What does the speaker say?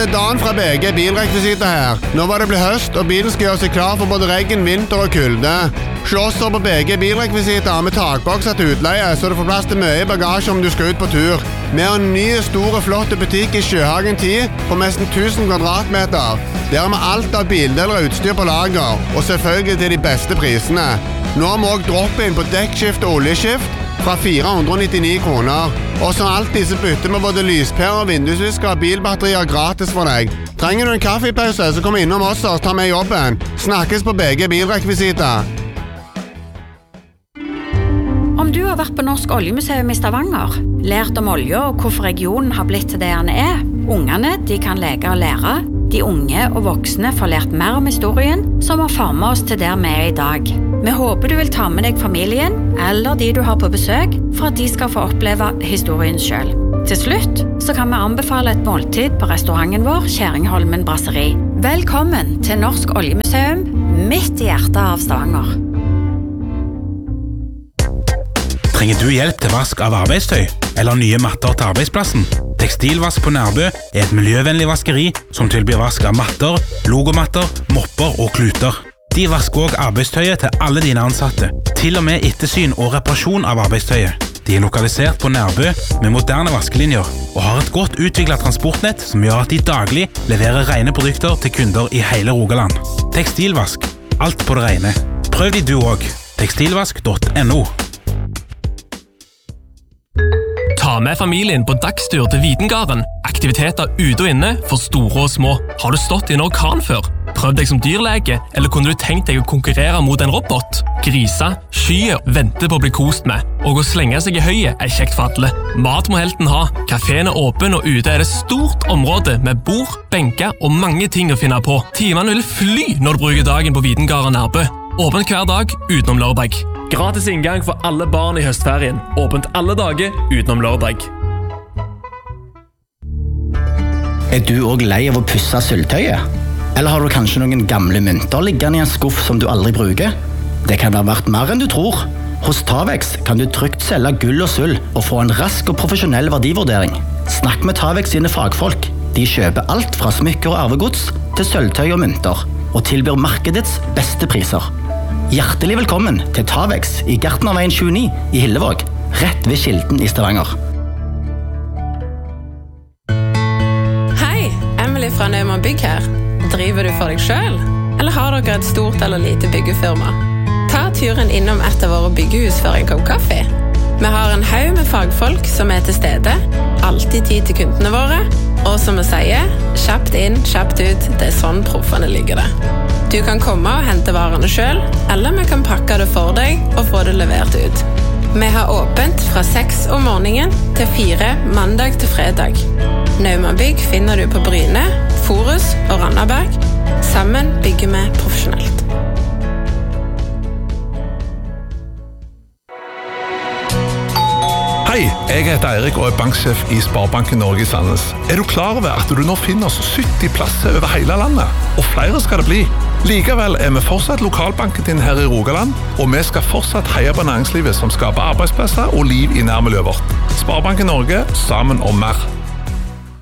det Dan fra BG Bilrekvisita her. Nå var det blitt høst, og bilen skal gjøre seg klar for både regn, vinter og kulde. Slåsser på BG Bilrekvisita med takbokser til utleie, så du får plass til mye bagasje om du skal ut på tur. Vi har en ny, stor og flott butikk i Sjøhagen 10 på nesten 1000 kvadratmeter. Der har vi alt av bildeler og utstyr på lager, og selvfølgelig til de beste prisene. Nå har vi også drop-in på dekkskift og oljeskift fra 499 kroner. Og som alltid så bytter vi både lyspærer, vindusvisker og bilbatterier gratis for deg. Trenger du en kaffepause, så kom innom oss og ta med jobben. Snakkes på BG Bilrekvisita. Om du har vært på Norsk Oljemuseum i Stavanger, lært om olje og hvorfor regionen har blitt til det den er, ungene de kan leke og lære, de unge og voksne får lært mer om historien som har formet oss til der vi er i dag. Vi håper du vil ta med deg familien eller de du har på besøk for at de skal få oppleve historien selv. Til slutt så kan vi anbefale et måltid på restauranten vår Kjæringholmen Brasseri. Velkommen til Norsk Oljemuseum, midt i hjertet av Stavanger. Trenger du hjelp til vask av arbeidstøy eller nye matter til arbeidsplassen? Tekstilvask på Nærbø er et miljøvennlig vaskeri som tilbyr vask av matter, logomatter, mopper og kluter. De vasker også arbeidstøyet til alle dine ansatte, til og med ettersyn og reparasjon av arbeidstøyet. De er lokalisert på Nærbø med moderne vaskelinjer og har et godt utviklet transportnett som gjør at de daglig leverer rene produkter til kunder i hele Rogaland. Tekstilvask, alt på det rene. Prøv de du også. Tekstilvask.no. Ta med familien på dagstur til Videngarden. Aktiviteter ute og inne for store og små. Har du stått i en orkan før? Prøv deg som dyrlege, eller kunne du tenkt deg å konkurrere mot en robot? Grisa, skyer, venter på å bli kost med. Og å slenge seg i høyet er kjekt for alle. Mat må helten ha. Kaféen er åpen, og ute er det stort område med bord, benker og mange ting å finne på. Timene vil fly når du bruker dagen på Videngarden Nærbø. Åpent hver dag utenom lørdag. Gratis inngang for alle barn i høstferien. Åpent alle dager utenom lørdag. Er du også lei av å pusse sølvtøyet? Eller har du kanskje noen gamle mynter liggende i en skuff som du aldri bruker? Det kan være verdt mer enn du tror. Hos Tavex kan du trygt selge gull og sølv og få en rask og profesjonell verdivurdering. Snakk med Tavex sine fagfolk. De kjøper alt fra smykker og arvegods til sølvtøy og mynter, og tilbyr markedets beste priser. Hjertelig velkommen til Tavex i Gartnerveien 29 i Hillevåg, rett ved Kilden i Stavanger. Hei, Emily fra Neumann Bygg her. Driver du for deg selv? Eller har dere et stort eller lite byggefirma? Ta turen innom et av våre byggehus for en kopp kaffe. Vi har en haug med fagfolk som er til stede, alltid tid til kundene våre, og som vi sier, kjapt inn, kjapt ut, det er sånn proffene ligger det. Du kan komme og hente varene selv, eller vi kan pakke det for deg og få det levert ut. Vi har åpent fra 6 om morgenen til 4 mandag til fredag. Neumann Bygg finner du på Bryne, Forus og Randaberg. Sammen bygger vi profesjonelt. Hei, jeg heter Eirik og er banksjef i Sparebanken Norge i Sandnes. Er du klar over at du nå finner oss 70 plasser over hele landet? Og flere skal det bli. Likevel er vi fortsatt lokalbanken din her i Rogaland, og vi skal fortsatt heie på næringslivet som skaper arbeidsplasser og liv i nærmiljøet vårt. Sparebanken Norge, sammen om mer.